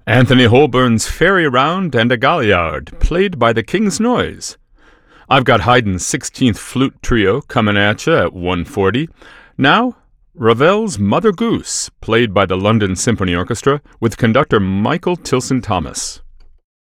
Anthony Holborn's Fairy Round and a Galliard, played by the King's Noise. I've got Haydn's 16th Flute Trio coming at you at 1:40. Now, Ravel's Mother Goose, played by the London Symphony Orchestra with conductor Michael Tilson Thomas.